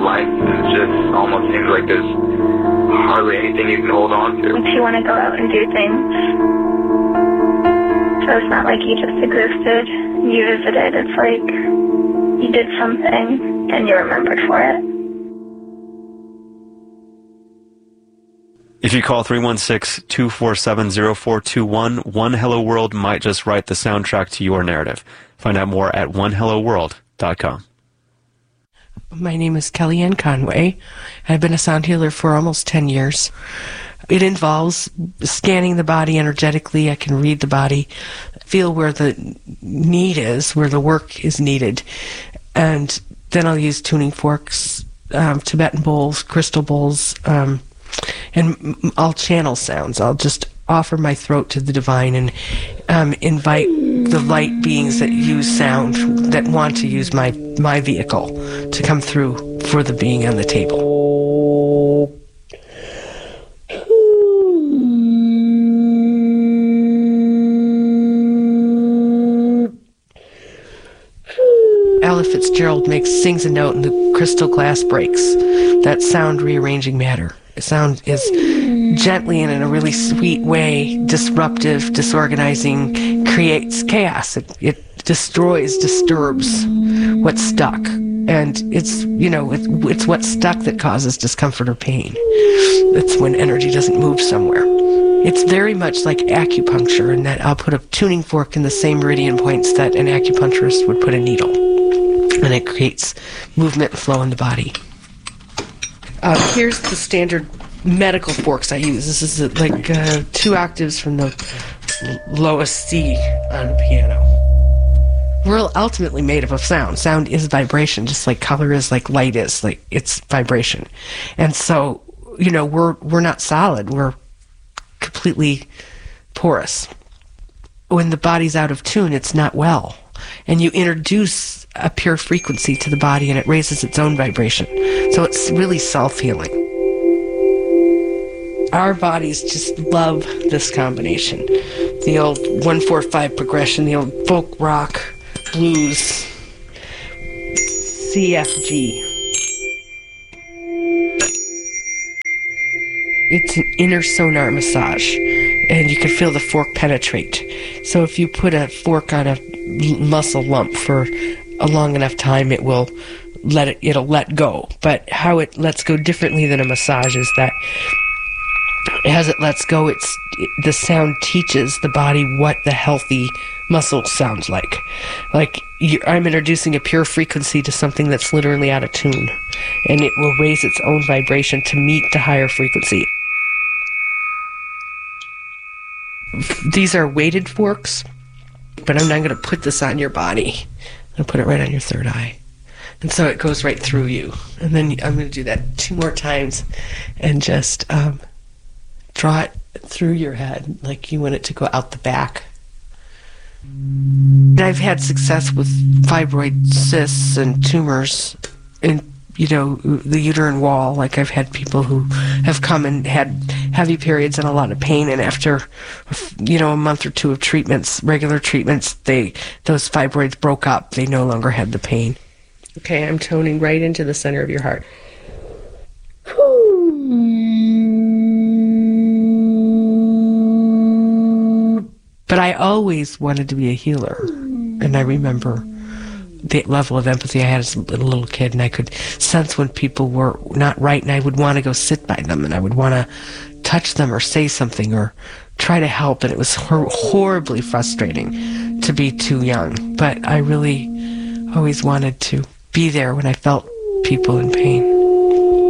life is just almost seems like there's hardly anything you can hold on to. Makes you want to go out and do things. So it's not like you just existed, you visited. It's like you did something and you're remembered for it. If you call 316-247-0421, One Hello World might just write the soundtrack to your narrative. Find out more at onehelloworld.com. My name is Kellyanne Conway. I've been a sound healer for almost 10 years. It involves scanning the body energetically. I can read the body, feel where the need is, where the work is needed. And then I'll use tuning forks, Tibetan bowls, crystal bowls, and I'll channel sounds. I'll just offer my throat to the divine and invite the light beings that use sound, that want to use my vehicle, to come through for the being on the table. Ella Fitzgerald sings a note and the crystal glass breaks. That's sound rearranging matter. Sound is gently and in a really sweet way disruptive, disorganizing, creates chaos. It destroys, disturbs what's stuck. And it's, it's what's stuck that causes discomfort or pain. That's when energy doesn't move somewhere. It's very much like acupuncture in that I'll put a tuning fork in the same meridian points that an acupuncturist would put a needle. And it creates movement and flow in the body. Here's the standard medical forks I use. This is like 2 octaves from the lowest C on the piano. We're ultimately made up of sound. Sound is vibration, just like color is, like light is. Like, it's vibration. And so, we're not solid. We're completely porous. When the body's out of tune, it's not well. And you introduce a pure frequency to the body and it raises its own vibration. So it's really self-healing. Our bodies just love this combination. The old 1-4-5 progression, the old folk rock, blues, CFG. It's an inner sonar massage, and you can feel the fork penetrate. So if you put a fork on a muscle lump for a long enough time, it'll let go. But how it lets go differently than a massage is that as it lets go, the sound teaches the body what the healthy muscle sounds like. I'm introducing a pure frequency to something that's literally out of tune, and it will raise its own vibration to meet the higher frequency. These are weighted forks, but I'm not going to put this on your body. I'm going to put it right on your third eye. And so it goes right through you. And then I'm going to do that 2 more times and just draw it through your head like you want it to go out the back. I've had success with fibroid cysts and tumors in, the uterine wall. Like, I've had people who have come and had heavy periods and a lot of pain, and after, a month or 2 of treatments, regular treatments, those fibroids broke up. They no longer had the pain. Okay, I'm toning right into the center of your heart. But I always wanted to be a healer, and I remember the level of empathy I had as a little kid, and I could sense when people were not right, and I would want to go sit by them, and I would want to touch them or say something or try to help, and it was horribly frustrating to be too young. But I really always wanted to be there when I felt people in pain.